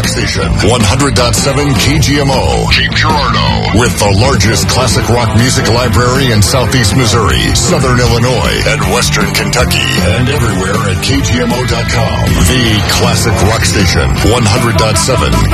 rock station, 100.7 KGMO, Cape Girardeau, with the largest classic rock music library in Southeast Missouri, Southern Illinois, and Western Kentucky, and everywhere at KGMO.com. The classic rock station, 100.7